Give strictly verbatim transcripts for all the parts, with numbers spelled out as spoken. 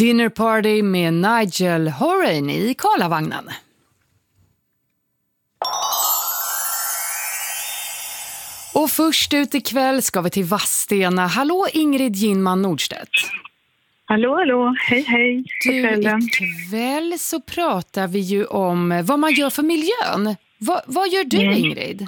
Dinner Party med Nigel Horan i Karlavagnen. Och först ut ikväll ska vi till Vadstena. Hallå Ingrid Ginman Nordstedt. Hallå, hallå. Hej, hej. Du, ikväll så pratar vi ju om vad man gör för miljön. Va, vad gör du, mm. Ingrid?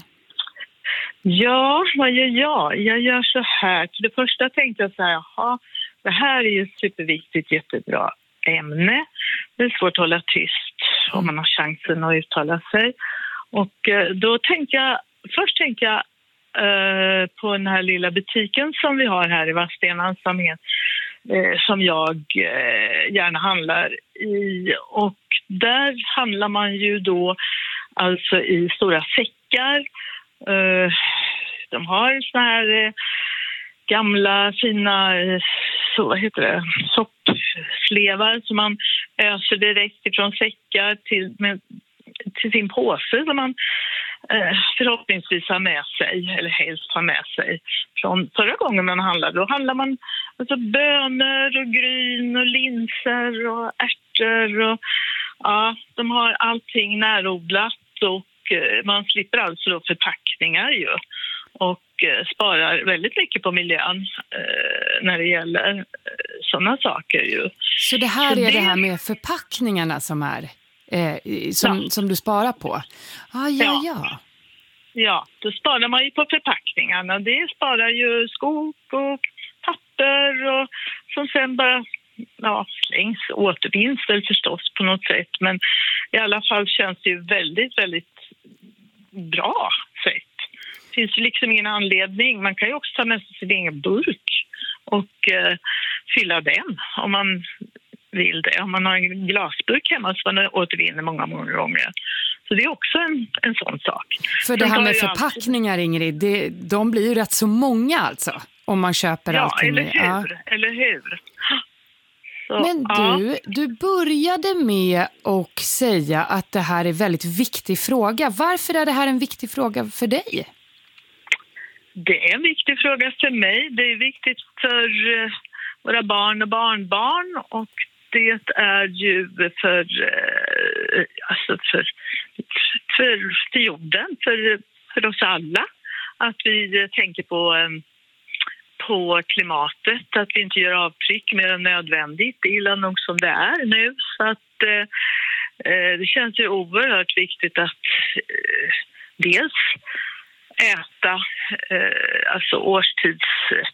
Ja, vad gör jag? Jag gör så här. Till det första tänkte jag så här, jaha, det här är ju superviktigt, jättebra ämne. Det är svårt att hålla tyst om man har chansen att uttala sig. Och då tänkte jag, först tänkte jag eh, på den här lilla butiken som vi har här i Vadstena som, är, eh, som jag eh, gärna handlar i. Och där handlar man ju då alltså i stora säckar. Eh, de har så här... Eh, gamla fina eh, så vad heter det, soppslevar som man öser direkt ifrån säckar till, med, till sin påse som man eh, förhoppningsvis har med sig, eller helst har med sig från förra gången man handlade. Då handlar man alltså bönor och gryn och linser och ärtor och ja, de har allting närodlat och eh, man slipper alltså då förpackningar ju. Och sparar väldigt mycket på miljön eh, när det gäller eh, sådana saker ju. Så det här Så är det... det här med förpackningarna som är eh, som, ja. som du sparar på? Ah, ja, ja, ja. Ja, då sparar man ju på förpackningarna. Det sparar ju skog och papper och som sen bara ja, slängs, återvinns väl förstås på något sätt. Men i alla fall känns det ju väldigt, väldigt bra sätt. Det finns liksom ingen anledning. Man kan ju också ta med sig sin egen burk och eh, fylla den om man vill det. Om man har en glasburk hemma så man återvinner många, många gånger. Så det är också en, en sån sak. För det här med förpackningar, alltid... Ingrid, det, de blir ju rätt så många alltså. Om man köper ja, allting. Eller hur? Ja, eller hur? Så, Men du, ja. du började med att säga att det här är en väldigt viktig fråga. Varför är det här en viktig fråga för dig? Det är en viktig fråga för mig. Det är viktigt för våra barn och barnbarn och det är ju för, alltså för, för, för jorden, för, för oss alla. Att vi tänker på, på klimatet, att vi inte gör avtryck mer än nödvändigt. Det är illa nog som det är nu. Så att det känns ju oerhört viktigt att dels äta eh, alltså årstidsmat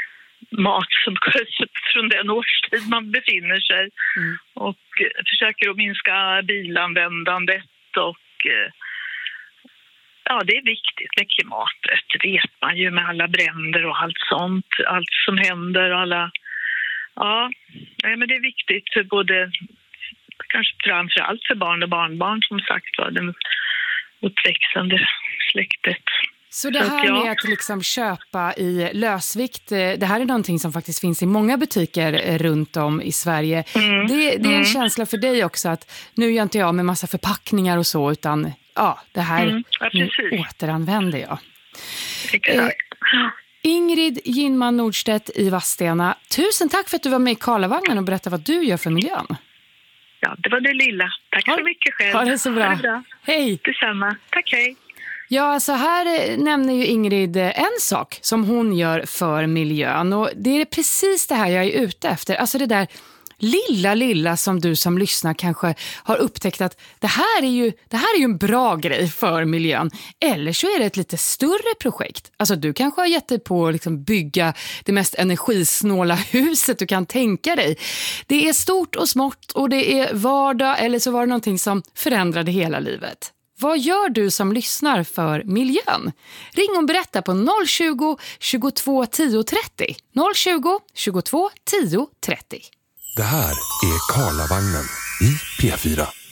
som från den årstid man befinner sig mm. och eh, försöker att minska bilanvändandet och eh, ja, det är viktigt med klimatet, det vet man ju med alla bränder och allt sånt, allt som händer och alla ja, nej, men det är viktigt för både kanske framförallt för barn och barnbarn som sagt var den uppväxande släktet. Så det här med att liksom köpa i lösvikt, det här är någonting som faktiskt finns i många butiker runt om i Sverige. Mm. Det, det är en mm. känsla för dig också att nu gör inte jag med massa förpackningar och så, utan ja, det här mm. ja, nu återanvänder jag. Exakt. Eh, Ingrid Ginman Nordstedt i Vadstena, tusen tack för att du var med i Karlavagnen och berättade vad du gör för miljön. Ja, det var det lilla. Tack ha, så mycket själv. Ha det så bra. Ha det bra. Hej. Detsamma. Tack, hej. Ja, så här nämner ju Ingrid en sak som hon gör för miljön. Och det är precis det här jag är ute efter. Alltså det där lilla, lilla som du som lyssnar kanske har upptäckt att det här är ju, det här är ju en bra grej för miljön. Eller så är det ett lite större projekt. Alltså du kanske har gett dig på att liksom bygga det mest energisnåla huset du kan tänka dig. Det är stort och smått och det är vardag eller så var det någonting som förändrade hela livet. Vad gör du som lyssnar för miljön? Ring och berätta på noll tjugo, tjugotvå, tio, trettio. noll tjugo, tjugotvå, tio, trettio. Det här är Karlavagnen i P fyra.